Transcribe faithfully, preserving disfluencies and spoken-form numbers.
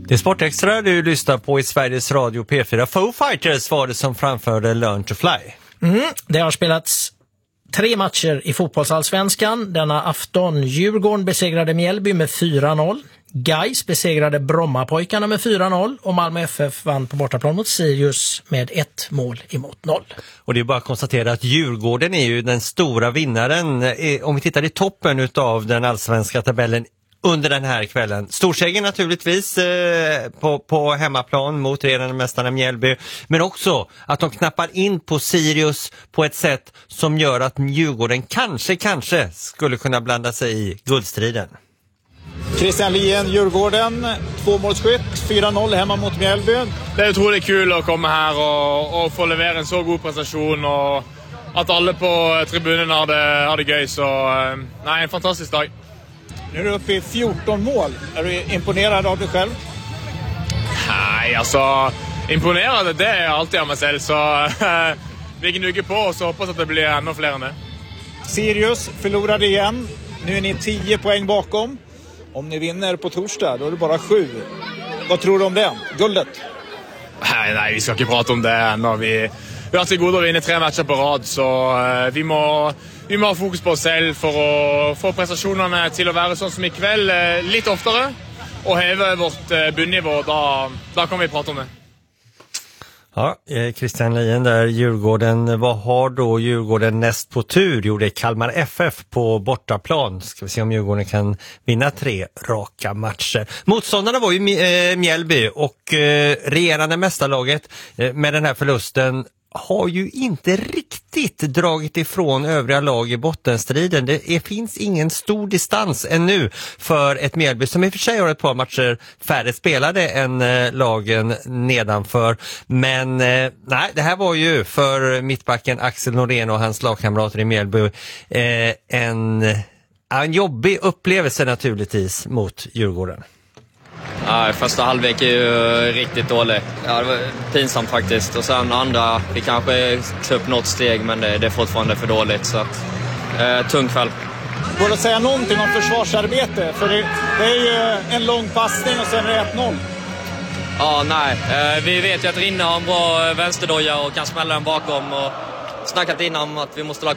Det är Sportextra du lyssnar på i Sveriges Radio P fyra. Foo Fighters var det som framförde Learn to Fly. Mm, det har spelats tre matcher i fotbollsallsvenskan. Denna afton Djurgården besegrade Mjällby med fyra noll. Gais besegrade Brommapojkarna med fyra noll och Malmö F F vann på bortaplan mot Sirius med ett mål emot noll. Och det är bara att konstatera att Djurgården är ju den stora vinnaren. Om vi tittar i toppen av den allsvenska tabellen under den här kvällen. Storseger naturligtvis eh, på, på hemmaplan mot regerande mästarna Mjällby. Men också att de knappar in på Sirius på ett sätt som gör att Djurgården kanske, kanske skulle kunna blanda sig i guldstriden. Christian Lien, Djurgården, tvåmålsskytt, fyra noll hemma mot Mjällby. Det är otroligt kul att komma här och, och få leverera en så god prestation och att alla på tribunen har det, har det göj. Så nej, en fantastisk dag. Nu är du uppe i fjorton mål. Är du imponerad av dig själv? Nej, alltså imponerad, det är jag alltid av mig själv. Så vi gnugger på och så hoppas att det blir ännu fler än det. Sirius förlorade igen. Nu är ni tio poäng bakom. Om ni vinner på torsdag, då är det bara sju. Vad tror du om det? Guldet? Nej, nej, vi ska inte prata om det än. Vi, vi har till goda att vinna tre matcher på rad, så uh, vi, må, vi må ha fokus på oss själv för att få prestationerna till att vara sån som ikväll uh, lite oftare och häva vårt uh, bunnivå. Då, då kan vi prata om det. Ja, Christian Lien där, Djurgården. Vad har då Djurgården näst på tur? Jo, det är Kalmar F F på bortaplan. Ska vi se om Djurgården kan vinna tre raka matcher. Motståndarna var ju Mjällby och regerande mästarlaget med den här förlusten har ju inte riktigt dragit ifrån övriga lag i bottenstriden. Det är, finns ingen stor distans ännu för ett Mjällby som i och för sig har ett par matcher färre spelade än eh, lagen nedanför. Men eh, nej, det här var ju för mittbacken Axel Norén och hans lagkamrater i Mjällby eh, en, en jobbig upplevelse naturligtvis mot Djurgården. Ja, första halvlek är ju riktigt dålig. Ja, det var pinsamt faktiskt. Och sen andra, vi kanske tog upp något steg, men det, det är fortfarande för dåligt. Så att, eh, tung kväll. Går det att säga någonting om försvarsarbete? För det, det är ju en lång passning och sen är det ett noll. Ja, nej. Eh, vi vet ju att Rinne har en bra vänsterdoja och kan smälla den bakom. Och snackat innan om att vi måste